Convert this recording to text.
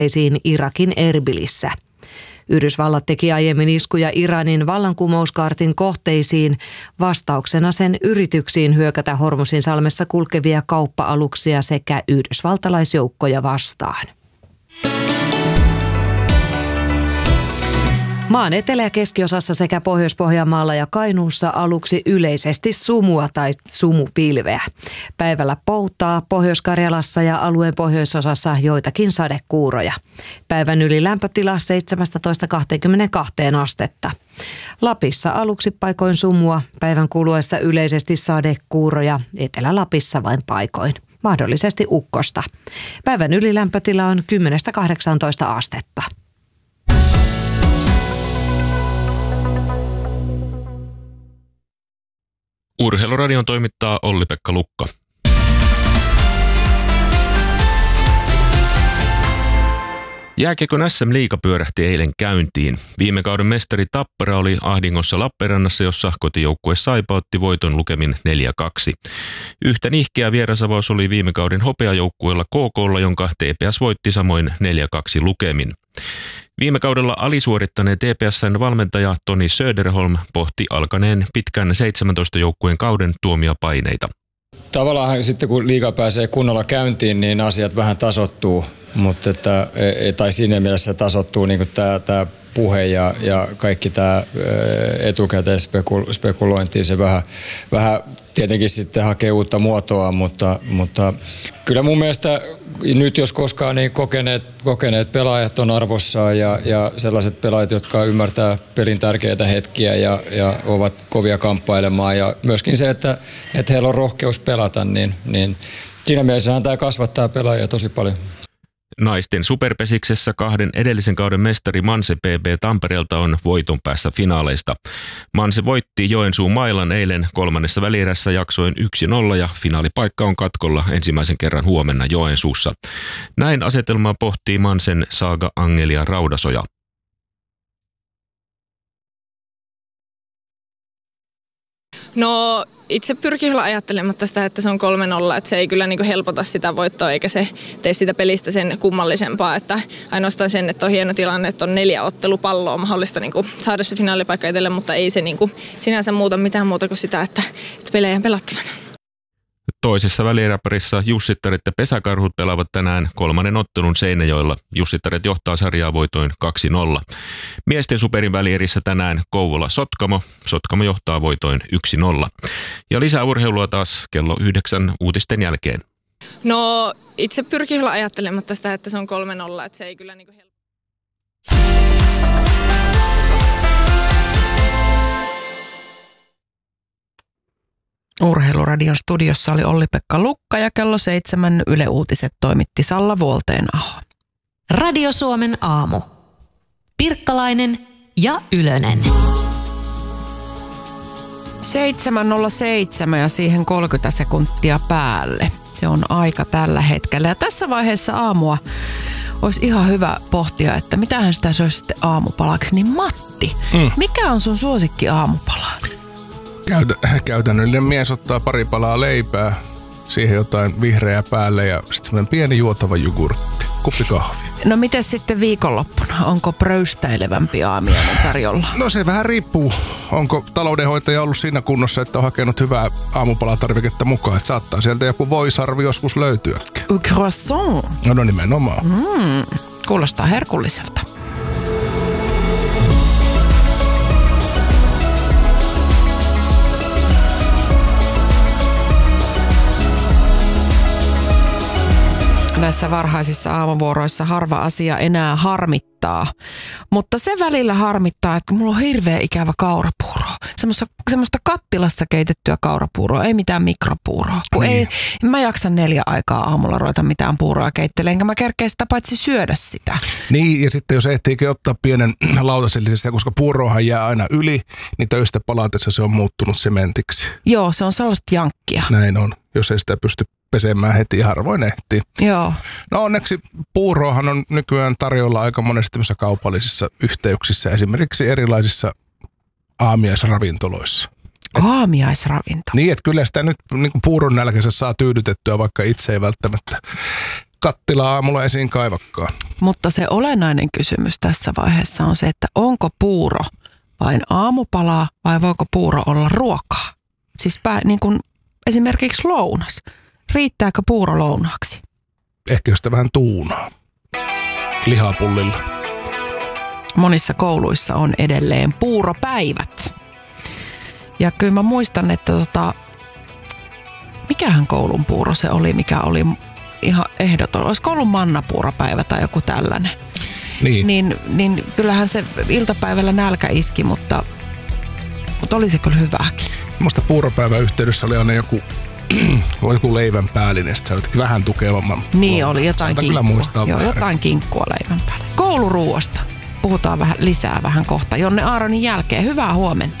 Irakin Erbilissä. Yhdysvallat teki aiemmin iskuja Iranin vallankumouskaartin kohteisiin vastauksena sen yrityksiin hyökätä Hormuzinsalmessa kulkevia kauppa-aluksia sekä yhdysvaltalaisjoukkoja vastaan. Maan etelä- ja keskiosassa sekä Pohjois-Pohjanmaalla ja Kainuussa aluksi yleisesti sumua tai sumupilveä. Päivällä poutaa Pohjois-Karjalassa ja alueen pohjoisosassa joitakin sadekuuroja. Päivän yli lämpötila 17-22 astetta. Lapissa aluksi paikoin sumua, päivän kuluessa yleisesti sadekuuroja, Etelä-Lapissa vain paikoin. Mahdollisesti ukkosta. Päivän yli lämpötila on 10-18 astetta. Urheiluradion toimittaa Olli-Pekka Lukka. Jääkiekon SM-liiga pyörähti eilen käyntiin. Viime kauden mestari Tappara oli ahdingossa Lappeenrannassa, jossa kotijoukkue Saipa otti voiton lukemin 4-2. Yhtä nihkeä vierasavaus oli viime kauden hopeajoukkueella KK:lla, jonka TPS voitti samoin 4-2 lukemin. Viime kaudella alisuorittaneen TPS:n valmentaja Toni Söderholm pohti alkaneen pitkän 17 joukkueen kauden tuomia paineita. Tavallaan sitten kun liiga pääsee kunnolla käyntiin, niin asiat vähän tasoittuu, mutta tai siinä mielessä tasoittuu niin tämä puhe ja kaikki tämä etukäteen spekulointi, se vähän tietenkin sitten hakee uutta muotoa, mutta kyllä mun mielestä nyt jos koskaan niin kokeneet pelaajat on arvossaan ja sellaiset pelaajat, jotka ymmärtää pelin tärkeitä hetkiä ja ovat kovia kamppailemaan ja myöskin se, että heillä on rohkeus pelata, niin siinä mielessähän tämä kasvattaa pelaajia tosi paljon. Naisten superpesiksessä kahden edellisen kauden mestari Manse BB Tampereelta on voiton päässä finaaleista. Manse voitti Joensuun Mailan eilen kolmannessa välierässä jaksoen 1-0 ja finaalipaikka on katkolla ensimmäisen kerran huomenna Joensuussa. Näin asetelmaa pohtii Mansen Saaga Angelia Raudasoja. No itse pyrkii olla ajattelematta sitä, että se on 3-0, että se ei kyllä niinku helpota sitä voittoa eikä se tee sitä pelistä sen kummallisempaa, että ainoastaan sen, että on hieno tilanne, että on 4 ottelupalloa mahdollista niinku saada se finaalipaikka itselle, mutta ei se niinku sinänsä muuta mitään muuta kuin sitä, että pelejä on pelattavana. Toisessa välieräparissa Jussittaret ja Pesäkarhut pelaavat tänään kolmannen ottelun Seinäjoella. Jussittaret johtaa sarjaa voitoin 2-0. Miesten superin välierissä tänään Kouvola-Sotkamo. Sotkamo johtaa voitoin 1-0. Ja lisää urheilua taas kello 9 uutisten jälkeen. No itse pyrkii olla ajattelematta sitä, että se on 3-0, että se ei kyllä niinku helpota. Urheiluradion studiossa oli Olli-Pekka Lukka ja kello 7 Yle Uutiset toimitti Salla Vuolteenaho. Radio Suomen aamu. Pirkkalainen ja Ylönen. 7:07 ja siihen 30 sekuntia päälle. Se on aika tällä hetkellä. Ja tässä vaiheessa aamua olisi ihan hyvä pohtia, että mitähän sitä se olisi sitten aamupalaksi. Niin Matti, mikä on sun suosikki aamupala? Käytännöllinen mies ottaa pari palaa leipää, siihen jotain vihreää päälle ja sitten semmoinen pieni juotava jogurtti, kuppi kahvia. No miten sitten viikonloppuna? Onko pröystäilevämpi aamiainen tarjolla? No se vähän riippuu. Onko taloudenhoitaja ollut siinä kunnossa, että on hakenut hyvää aamupalatarviketta mukaan, että saattaa sieltä joku voisarvi joskus löytyäkin. Croissant. No nimenomaan. Kuulostaa herkulliselta. Näissä varhaisissa aamuvuoroissa harva asia enää harmittaa, mutta se välillä harmittaa, että mulla on hirveä ikävä kaurapuuroa. Semmoista kattilassa keitettyä kaurapuuroa, ei mitään mikropuuroa. Kun ei, mä jaksan 4 aikaa aamulla ruveta mitään puuroa keittelemään, enkä mä kerkeä sitä paitsi syödä sitä. Niin, ja sitten jos ehtiikin ottaa pienen lautasellisesti, koska puuroahan jää aina yli, niin töistä palatessa se on muuttunut sementiksi. Joo, se on sellaista jankkia. Näin on, jos ei sitä pysty pesemään heti, harvoin ehtii. Joo. No onneksi puuroahan on nykyään tarjolla aika monesti kaupallisissa yhteyksissä, esimerkiksi erilaisissa aamiaisravintoloissa. Aamiaisravinto? Niin, että kyllä sitä nyt niin puuron nälkänsä saa tyydytettyä, vaikka itse ei välttämättä kattilaa aamulla esiin kaivakaan. Mutta se olennainen kysymys tässä vaiheessa on se, että onko puuro vain aamupalaa vai voiko puuro olla ruokaa? Siis niin kuin esimerkiksi lounas. Riittääkö puuro lounaaksi? Ehkä sitä vähän tuunaa. Lihapullilla. Monissa kouluissa on edelleen puuropäivät. Ja kyllä mä muistan, että mikähän koulun puuro se oli, mikä oli ihan ehdoton. Olisiko ollut mannapuuropäivä tai joku tällainen? Niin kyllähän se iltapäivällä nälkä iski, mutta oli se kyllä hyvääkin. Musta puuropäivän yhteydessä oli aina joku leivän päällinen, sitten jotenkin vähän tukevamman. Niin oli, jotain kinkkua. Joo, jotain kinkkua leivän päälle. Kouluruuasta puhutaan lisää vähän kohta Jonne Aaronin jälkeen. Hyvää huomenta.